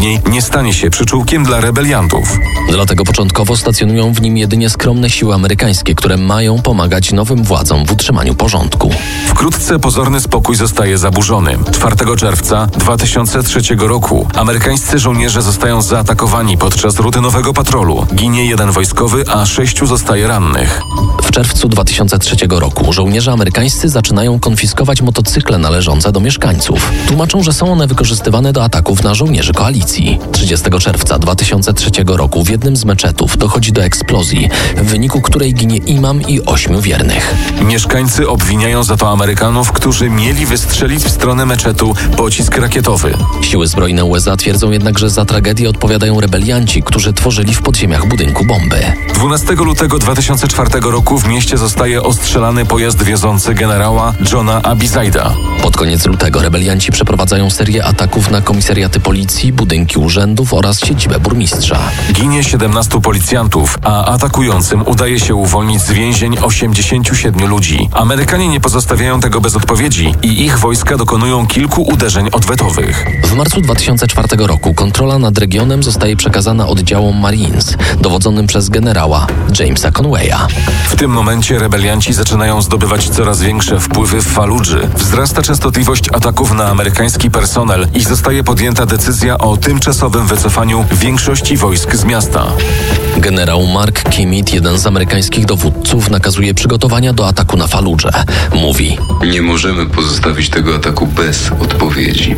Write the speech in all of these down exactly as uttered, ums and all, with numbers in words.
Później nie stanie się przyczółkiem dla rebeliantów. Dlatego początkowo stacjonują w nim jedynie skromne siły amerykańskie, które mają pomagać nowym władzom w utrzymaniu porządku. Wkrótce pozorny spokój zostaje zaburzony. czwartego czerwca dwa tysiące trzeciego roku amerykańscy żołnierze zostają zaatakowani podczas rutynowego patrolu. Ginie jeden wojskowy, a sześciu zostaje rannych. W czerwcu dwa tysiące trzeciego roku żołnierze amerykańscy zaczynają konfiskować motocykle należące do mieszkańców. Tłumaczą, że są one wykorzystywane do ataków na żołnierzy koalicji. trzydziestego czerwca dwa tysiące trzeciego roku w jednym z meczetów dochodzi do eksplozji, w wyniku której ginie imam i ośmiu wiernych. Mieszkańcy obwiniają za to Amerykanów, którzy mieli wystrzelić w stronę meczetu pocisk rakietowy. Siły zbrojne U S A twierdzą jednak, że za tragedię odpowiadają rebelianci, którzy tworzyli w podziemiach budynku bomby. dwunastego lutego dwa tysiące czwartego roku w mieście zostaje ostrzelany pojazd wiozący generała Johna Abizaida. Pod koniec lutego rebelianci przeprowadzają serię ataków na komisariaty policji, budynki urzędów oraz siedzibę burmistrza. Ginie siedemnastu policjantów, a atakującym udaje się uwolnić z więzień osiemdziesięciu siedmiu ludzi. Amerykanie nie pozostawiają tego bez odpowiedzi i ich wojska dokonują kilku uderzeń odwetowych. W marcu dwa tysiące czwartego roku kontrola nad regionem zostaje przekazana oddziałom Marines, dowodzonym przez generała Jamesa Conwaya. W tym momencie rebelianci zaczynają zdobywać coraz większe wpływy w Faludży. Wzrasta częstotliwość ataków na amerykański personel i zostaje podjęta decyzja o tymczasowym wycofaniu większości wojsk z miasta. Generał Mark Kimmit, jeden z amerykańskich dowódców, nakazuje przygotowania do ataku na Faludżę. Mówi: nie możemy pozostawić tego ataku bez odpowiedzi.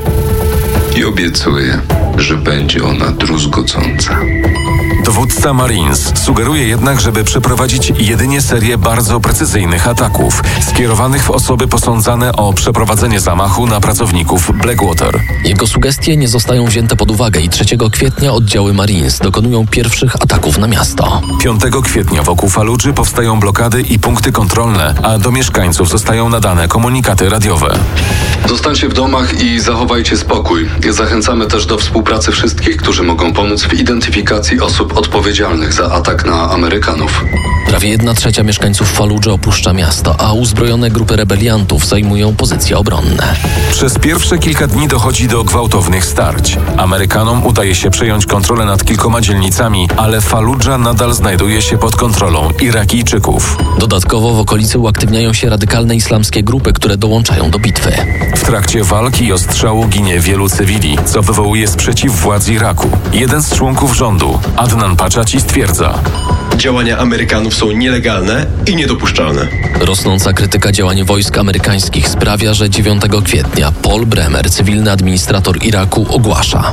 I obiecuję, że będzie ona druzgocąca. Dowódca Marines sugeruje jednak, żeby przeprowadzić jedynie serię bardzo precyzyjnych ataków, skierowanych w osoby posądzane o przeprowadzenie zamachu na pracowników Blackwater. Jego sugestie nie zostają wzięte pod uwagę i trzeciego kwietnia oddziały Marines dokonują pierwszych ataków na miasto. piątego kwietnia wokół Faludży powstają blokady i punkty kontrolne, a do mieszkańców zostają nadane komunikaty radiowe. Zostańcie w domach i zachowajcie spokój. Zachęcamy też do współpracy wszystkich, którzy mogą pomóc w identyfikacji osób odpowiedzialnych za atak na Amerykanów. Prawie jedna trzecia mieszkańców Faludży opuszcza miasto, a uzbrojone grupy rebeliantów zajmują pozycje obronne. Przez pierwsze kilka dni dochodzi do gwałtownych starć. Amerykanom udaje się przejąć kontrolę nad kilkoma dzielnicami, ale Faludża nadal znajduje się pod kontrolą Irakijczyków. Dodatkowo w okolicy uaktywniają się radykalne islamskie grupy, które dołączają do bitwy. W trakcie walki i ostrzału ginie wielu cywili, co wywołuje sprzeciw władz Iraku. Jeden z członków rządu, Adnan Pachachi, stwierdza: działania Amerykanów są nielegalne i niedopuszczalne. Rosnąca krytyka działań wojsk amerykańskich sprawia, że dziewiątego kwietnia Paul Bremer, cywilny administrator Iraku, ogłasza: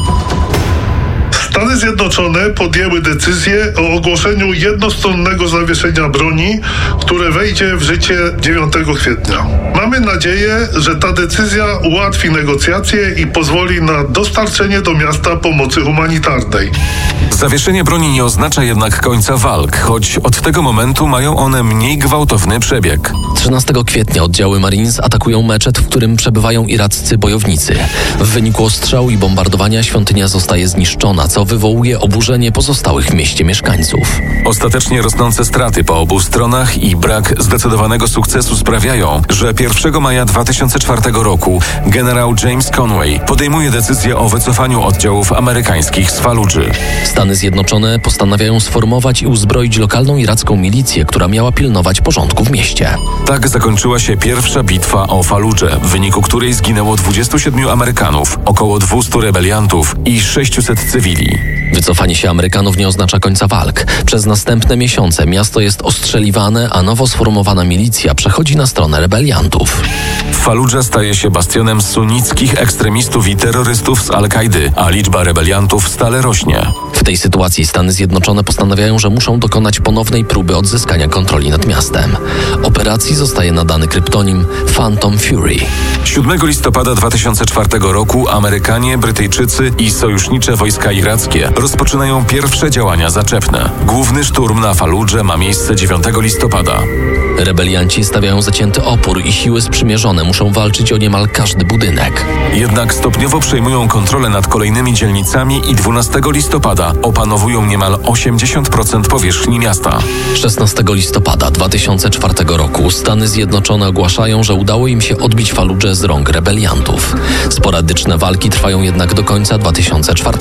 Stany Zjednoczone podjęły decyzję o ogłoszeniu jednostronnego zawieszenia broni, które wejdzie w życie dziewiątego kwietnia. Mamy nadzieję, że ta decyzja ułatwi negocjacje i pozwoli na dostarczenie do miasta pomocy humanitarnej. Zawieszenie broni nie oznacza jednak końca walk, choć od tego momentu mają one mniej gwałtowny przebieg. trzynastego kwietnia oddziały Marines atakują meczet, w którym przebywają iraccy bojownicy. W wyniku ostrzału i bombardowania świątynia zostaje zniszczona, co wywołuje oburzenie pozostałych w mieście mieszkańców. Ostatecznie rosnące straty po obu stronach i brak zdecydowanego sukcesu sprawiają, że pierwszego maja dwa tysiące czwartego roku generał James Conway podejmuje decyzję o wycofaniu oddziałów amerykańskich z Faludży. Stany Zjednoczone postanawiają sformować i uzbroić lokalną iracką milicję, która miała pilnować porządku w mieście. Tak zakończyła się pierwsza bitwa o Faludżę, w wyniku której zginęło dwudziestu siedmiu Amerykanów, około dwustu rebeliantów i sześciuset cywili. Wycofanie się Amerykanów nie oznacza końca walk. Przez następne miesiące miasto jest ostrzeliwane, a nowo sformowana milicja przechodzi na stronę rebeliantów. Faludża staje się bastionem sunnickich ekstremistów i terrorystów z Al-Kaidy, a liczba rebeliantów stale rośnie. W tej sytuacji Stany Zjednoczone postanawiają, że muszą dokonać ponownej próby odzyskania kontroli nad miastem. Operacji zostaje nadany kryptonim Phantom Fury. siódmego listopada dwa tysiące czwartego roku Amerykanie, Brytyjczycy i sojusznicze wojska irackie rozpoczynają pierwsze działania zaczepne. Główny szturm na Faludżę ma miejsce dziewiątego listopada. Rebelianci stawiają zacięty opór i siły sprzymierzone muszą walczyć o niemal każdy budynek. Jednak stopniowo przejmują kontrolę nad kolejnymi dzielnicami i dwunastego listopada opanowują niemal osiemdziesiąt procent powierzchni miasta. szesnastego listopada dwa tysiące czwartego roku Stany Zjednoczone ogłaszają, że udało im się odbić Faludżę z rąk rebeliantów. Sporadyczne walki trwają jednak do końca dwa tysiące czwartego